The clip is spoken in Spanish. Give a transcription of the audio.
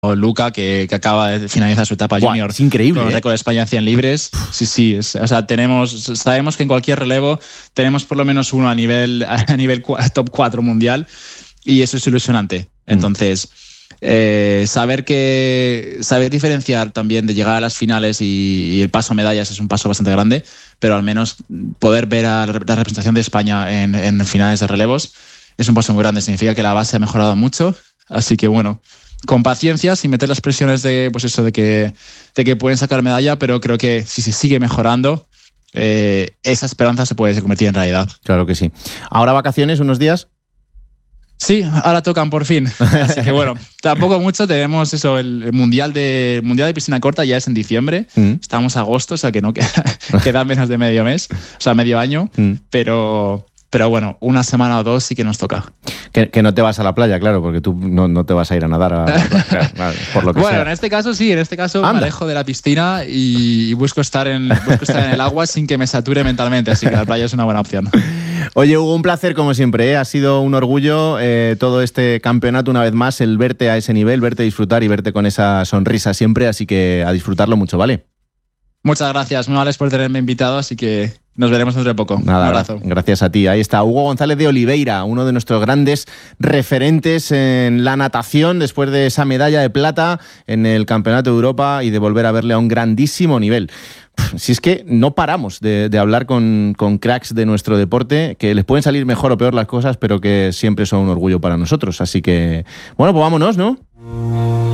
Luca, que acaba de finalizar su etapa junior. Es increíble. Con el récord de España en 100 libres. Sí. O sea, sabemos que en cualquier relevo tenemos por lo menos uno a nivel top 4 mundial, y eso es ilusionante. Entonces, saber diferenciar también de llegar a las finales y el paso a medallas es un paso bastante grande, pero al menos poder ver a la representación de España en finales de relevos es un paso muy grande. Significa que la base ha mejorado mucho. Así que bueno, con paciencia, sin meter las presiones de que pueden sacar medalla, pero creo que si se sigue mejorando, esa esperanza se puede convertir en realidad. Claro que sí. ¿Ahora vacaciones unos días? Sí, ahora tocan por fin. Así que bueno, tampoco mucho. Tenemos el mundial de piscina corta, ya es en diciembre. Estamos a agosto, o sea que no queda menos de medio mes, o sea, medio año. Pero bueno, una semana o dos sí que nos toca. Que no te vas a la playa, claro, porque tú no te vas a ir a nadar a la playa, claro, por lo que sea. En este caso sí, me alejo de la piscina y busco estar en el agua sin que me sature mentalmente, así que la playa es una buena opción. Oye, Hugo, un placer como siempre, ¿eh? Ha sido un orgullo todo este campeonato, una vez más, el verte a ese nivel, verte disfrutar y verte con esa sonrisa siempre, así que a disfrutarlo mucho, ¿vale? Muchas gracias, muy amables por tenerme invitado, así que nos veremos dentro de poco. Nada, un abrazo. Gracias a ti. Ahí está Hugo González de Oliveira, uno de nuestros grandes referentes en la natación después de esa medalla de plata en el Campeonato de Europa y de volver a verle a un grandísimo nivel. Si es que no paramos de hablar con cracks de nuestro deporte, que les pueden salir mejor o peor las cosas, pero que siempre son un orgullo para nosotros. Así que, bueno, pues vámonos, ¿no?